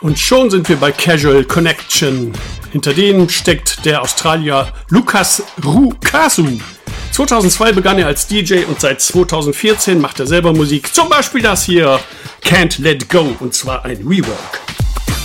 Und schon sind wir bei Casual Connection. Hinter denen steckt der Australier Lukas Rukasu. 2002 begann er als DJ und seit 2014 macht er selber Musik. Zum Beispiel das hier, Can't Let Go, und zwar ein Rework.